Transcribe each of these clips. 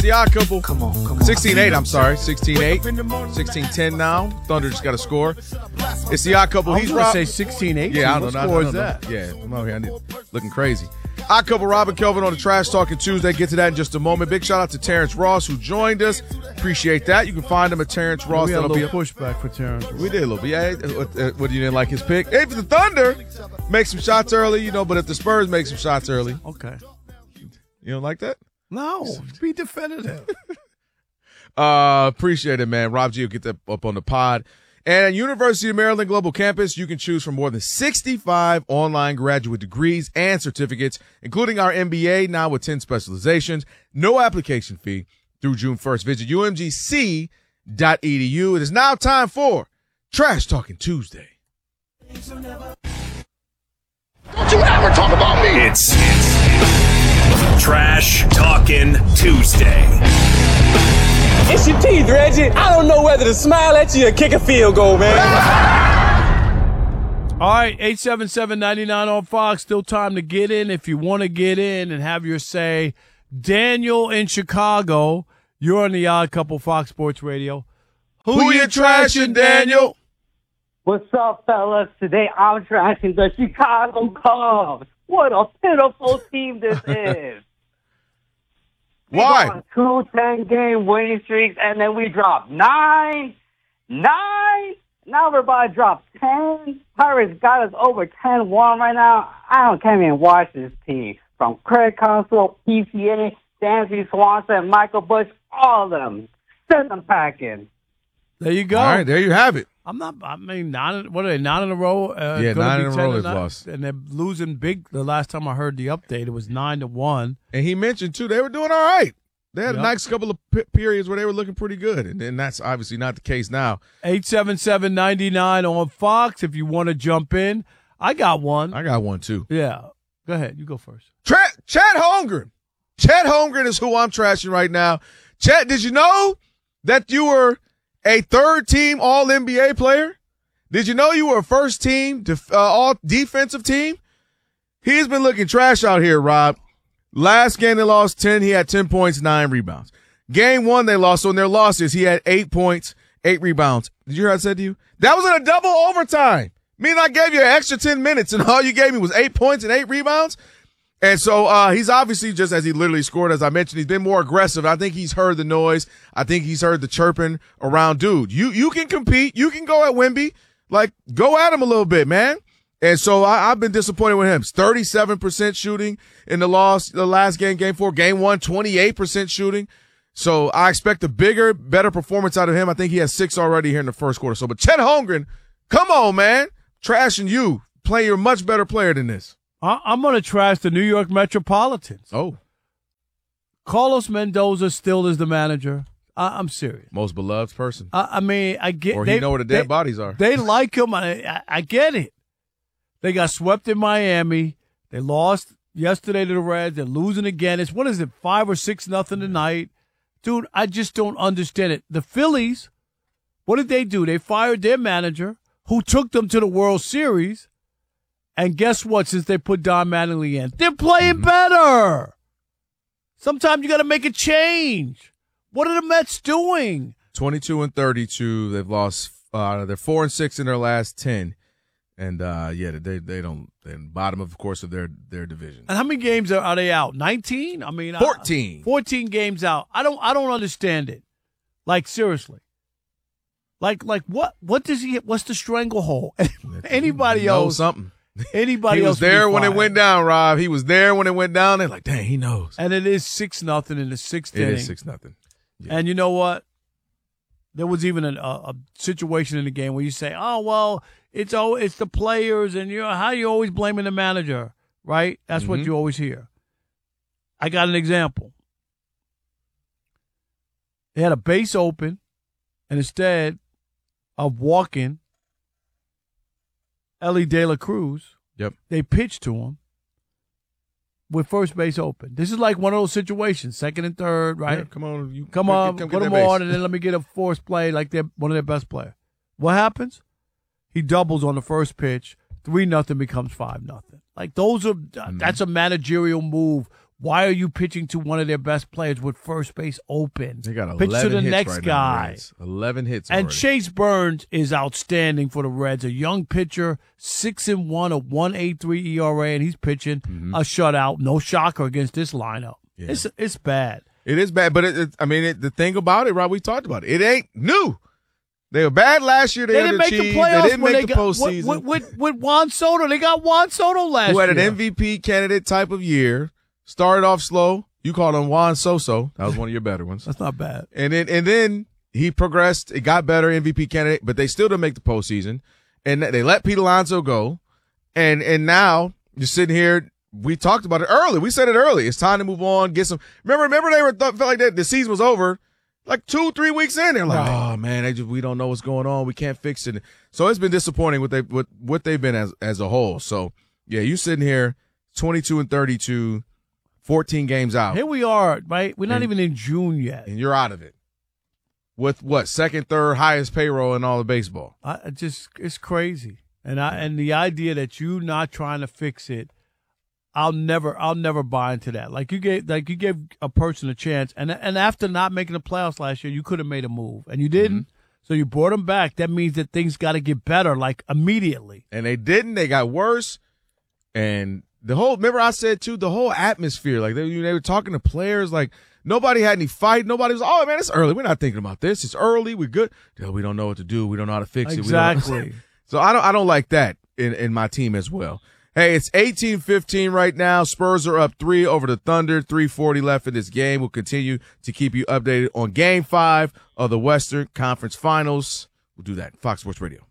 the Odd Couple. Come on. 16-8, I'm sorry. 16-8. 16-10 now. Thunder just got a score. It's the Odd Couple. He's going to say 16-8. Yeah, I don't know. What score is that? Yeah, I'm out here looking crazy. Odd Couple, Robin Kelvin on the Trash Talking Tuesday. Get to that in just a moment. Big shout out to Terrence Ross who joined us. Appreciate that. You can find him at Terrence Ross. We had a little pushback for Terrence. We did a little bit. Yeah, what you didn't like his pick? Hey, for the Thunder, make some shots early, but if the Spurs make some shots early. Okay. You don't like that? No. Be definitive. Appreciate it, man. Rob G will get that up on the pod. And at University of Maryland Global Campus, you can choose from more than 65 online graduate degrees and certificates, including our MBA, now with 10 specializations. No application fee through June 1st. Visit umgc.edu. It is now time for Trash Talking Tuesday. Don't you ever talk about me! It's Trash Talking Tuesday. It's your teeth, Reggie. I don't know whether to smile at you or kick a field goal, man. All right, 877-99 on Fox. Still time to get in if you want to get in and have your say. Daniel in Chicago, you're on the Odd Couple Fox Sports Radio. Who you trashing, Daniel? What's up, fellas? Today I'm trashing the Chicago Cubs. What a pitiful team this is. Why? 2 10-game winning streaks, and then we dropped 9. Now we're about to drop 10. Pirates got us over 10-1 right now. Can't even watch this team. From Craig Counsell, PCA, Dansby Swanson, Michael Bush, all of them. Send them packing. There you go. All right, there you have it. What are they, 9 in a row? 9 in a row they've lost. And they're losing big. The last time I heard the update, it was 9-1. And he mentioned, too, they were doing all right. They had a nice couple of periods where they were looking pretty good, and that's obviously not the case now. 877-99 on Fox if you want to jump in. I got one. I got one, too. Yeah. Go ahead. You go first. Chet Holmgren. Chet Holmgren is who I'm trashing right now. Chet, did you know that you were a third-team All-NBA player? Did you know you were a first-team all-defensive team? He's been looking trash out here, Rob. Last game they lost 10. He had 10 points, 9 rebounds. Game 1 they lost. So in their losses, he had 8 points, 8 rebounds. Did you hear what I said to you? That was in a double overtime. Meaning I gave you an extra 10 minutes, and all you gave me was 8 points and 8 rebounds. And so he's obviously, just as he literally scored, as I mentioned, he's been more aggressive. I think he's heard the noise. I think he's heard the chirping around. Dude, you can compete. You can go at Wemby. Like, go at him a little bit, man. And so I've been disappointed with him. 37% shooting in the last game, game 4. Game 1, 28% shooting. So I expect a bigger, better performance out of him. I think he has 6 already here in the first quarter. So, but Chet Holmgren, come on, man. Trashing you. You're a much better player than this. I'm going to trash the New York Metropolitans. Oh. Carlos Mendoza still is the manager. I'm serious. Most beloved person. I mean, I get. Or he know where the dead bodies are. They like him. I get it. They got swept in Miami. They lost yesterday to the Reds. They're losing again. It's 5 or 6 nothing tonight. Dude, I just don't understand it. The Phillies, what did they do? They fired their manager who took them to the World Series. And guess what? Since they put Don Mattingly in, they're playing better. Sometimes you got to make a change. What are the Mets doing? 22-32. They've lost. They're 4-6 in their last 10. And they don't. They're bottom, of course, of their division. And how many games are they out? 19? I mean, 14. 14 games out. I don't understand it. Like, seriously. Like what does he? What's the stranglehold? Anybody else? Something. Anybody else? He was there when it went down, Rob. He was there when it went down. They're like, dang, he knows. And it is 6-0 in the 6th inning. It is 6-0. Yeah. And you know what? There was even a situation in the game where you say, "Oh well, it's the players," and how you always blaming the manager, right? That's what you always hear. I got an example. They had a base open, and instead of walking Ellie De La Cruz, they pitched to him with first base open. This is like one of those situations, second and third, right? Yeah, come on, put them on, and then let me get a force play like they're one of their best players. What happens? He doubles on the first pitch. 3-0 becomes 5-0. Like those are that's a managerial move Why are you pitching to one of their best players with first base open? They got 11 Pitch to the hits next right guy. now, the Reds. 11 hits And already. Chase Burns is outstanding for the Reds. A young pitcher, 6-1, a 1.83 ERA, and he's pitching a shutout. No shocker against this lineup. Yeah. It's bad. It is bad, but the thing about it, Rob, we talked about it. It ain't new. They were bad last year. They didn't make the underachieved. playoffs. They didn't when make the got, postseason. With Juan Soto. They got Juan Soto last year. Who had an MVP candidate type of year. Started off slow. You called him Juan Soso. That was one of your better ones. That's not bad. And then he progressed. It got better, MVP candidate, but they still didn't make the postseason. And they let Pete Alonso go. And now you're sitting here. We talked about it early. We said it early. It's time to move on. Get some. Remember they felt like that the season was over. Like 2-3 weeks in, they're like, oh man, we don't know what's going on. We can't fix it. So it's been disappointing what they've been as a whole. So yeah, you sitting here, 22-32, 14 games out. Here we are, right? We're not even in June yet, and you're out of it. With what, second, third highest payroll in all of baseball? It's crazy. And the idea that you not trying to fix it, I'll never buy into that. Like you gave a person a chance, and after not making the playoffs last year, you could have made a move, and you didn't. Mm-hmm. So you brought them back. That means that things got to get better, like immediately. And they didn't. They got worse. And remember I said too, the whole atmosphere, like they were talking to players, like nobody had any fight. Nobody was, oh man, it's early. We're not thinking about this. It's early. We're good. We don't know what to do. We don't know how to fix it. Exactly. So I don't like that in my team as well. Hey, it's 18-15 right now. Spurs are up 3 over the Thunder. 3:40 left in this game. We'll continue to keep you updated on Game 5 of the Western Conference Finals. We'll do that. Fox Sports Radio.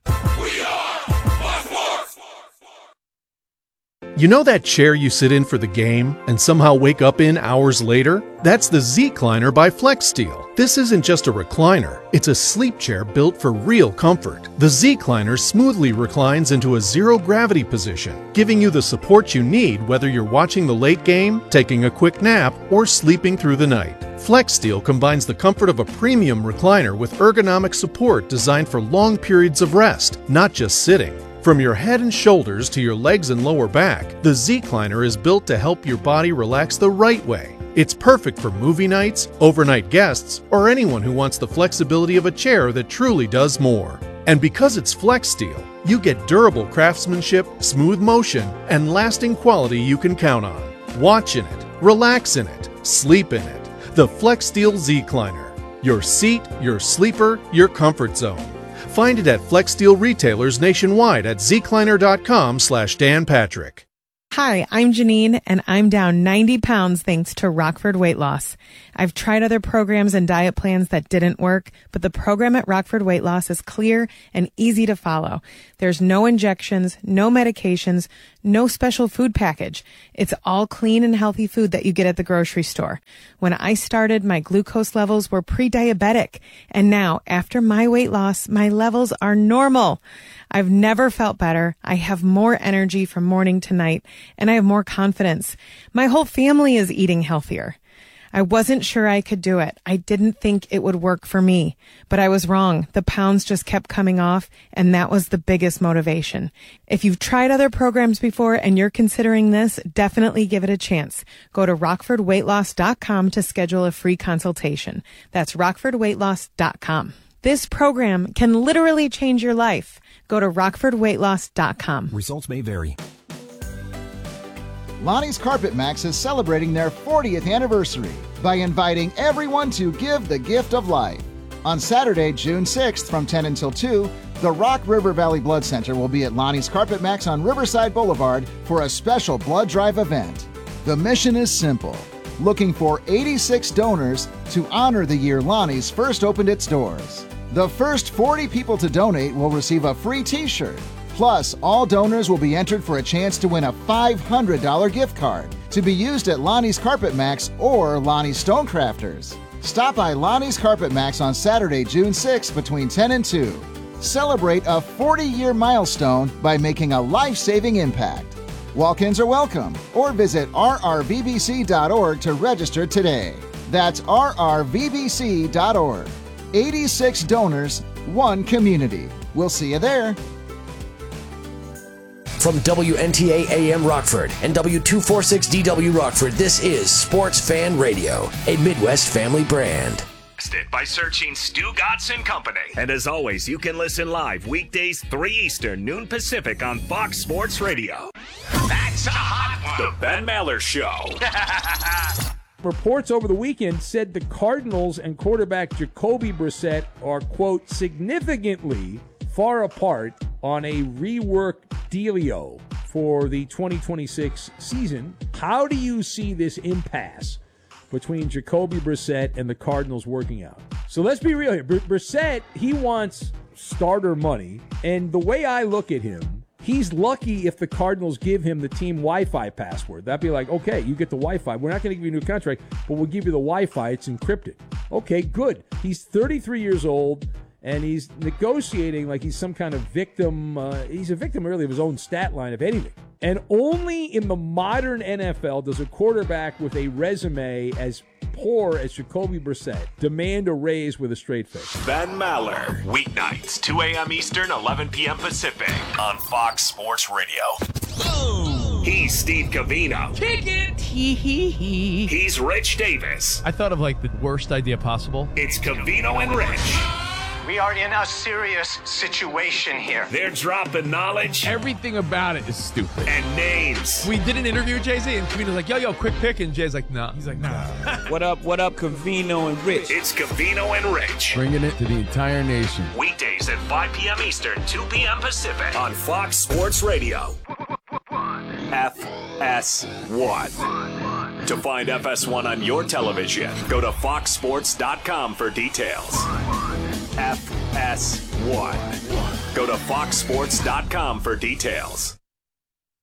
You know that chair you sit in for the game and somehow wake up in hours later? That's the Z-Cliner by FlexSteel. This isn't just a recliner, it's a sleep chair built for real comfort. The Z-Cliner smoothly reclines into a zero-gravity position, giving you the support you need whether you're watching the late game, taking a quick nap, or sleeping through the night. FlexSteel combines the comfort of a premium recliner with ergonomic support designed for long periods of rest, not just sitting. From your head and shoulders to your legs and lower back, the Z-Cliner is built to help your body relax the right way. It's perfect for movie nights, overnight guests, or anyone who wants the flexibility of a chair that truly does more. And because it's FlexSteel, you get durable craftsmanship, smooth motion, and lasting quality you can count on. Watch in it, relax in it, sleep in it. The FlexSteel Z-Cliner. Your seat, your sleeper, your comfort zone. Find it at FlexSteel retailers nationwide at zcliner.com/Dan Patrick. Hi, I'm Janine, and I'm down 90 pounds thanks to Rockford Weight Loss. I've tried other programs and diet plans that didn't work, but the program at Rockford Weight Loss is clear and easy to follow. There's no injections, no medications, no special food package. It's all clean and healthy food that you get at the grocery store. When I started, my glucose levels were pre-diabetic, and now, after my weight loss, my levels are normal. I've never felt better. I have more energy from morning to night, and I have more confidence. My whole family is eating healthier. I wasn't sure I could do it. I didn't think it would work for me, but I was wrong. The pounds just kept coming off, and that was the biggest motivation. If you've tried other programs before and you're considering this, definitely give it a chance. Go to rockfordweightloss.com to schedule a free consultation. That's rockfordweightloss.com. This program can literally change your life. Go to rockfordweightloss.com. Results may vary. Lonnie's Carpet Max is celebrating their 40th anniversary by inviting everyone to give the gift of life. On Saturday, June 6th from 10 until 2, the Rock River Valley Blood Center will be at Lonnie's Carpet Max on Riverside Boulevard for a special blood drive event. The mission is simple, looking for 86 donors to honor the year Lonnie's first opened its doors. The first 40 people to donate will receive a free t-shirt. Plus, all donors will be entered for a chance to win a $500 gift card to be used at Lonnie's Carpet Max or Lonnie's Stonecrafters. Stop by Lonnie's Carpet Max on Saturday, June 6th between 10 and 2. Celebrate a 40-year milestone by making a life-saving impact. Walk-ins are welcome, or visit rrvbc.org to register today. That's rrvbc.org. 86 donors, one community. We'll see you there. From WNTA AM Rockford and W246DW Rockford, this is Sports Fan Radio, a Midwest family brand. By searching Stu Godson Company. And as always, you can listen live weekdays 3 Eastern, noon Pacific on Fox Sports Radio. That's a hot one. The Ben Maller Show. Reports over the weekend said the Cardinals and quarterback Jacoby Brissett are, quote, significantly far apart on a rework dealio for the 2026 season. How do you see this impasse between Jacoby Brissett and the Cardinals working out? So let's be real here. Brissett, he wants starter money, and the way I look at him, he's lucky if the Cardinals give him the team Wi-Fi password. That'd be like, okay, you get the Wi-Fi. We're not going to give you a new contract, but we'll give you the Wi-Fi. It's encrypted. Okay, good. He's 33 years old, and he's negotiating like he's some kind of victim. He's a victim, really, of his own stat line, if anything. And only in the modern NFL does a quarterback with a resume as poor as Jacoby Brissett demand a raise with a straight face. Ben Maller, weeknights, 2 a.m. Eastern, 11 p.m. Pacific on Fox Sports Radio. Oh. He's Steve Covino. Kick it. He's Rich Davis. I thought of like the worst idea possible. It's Covino and Rich. We are in a serious situation here. They're dropping knowledge. Everything about it is stupid. And names. We did an interview with Jay-Z, and Covino's like, yo, quick pick. And Jay's like, nah. He's like, nah. What up, Covino and Rich? It's Covino and Rich. Bringing it to the entire nation. Weekdays at 5 p.m. Eastern, 2 p.m. Pacific on Fox Sports Radio. FS1. To find FS1 on your television, go to foxsports.com for details. FS1. Go to foxsports.com for details.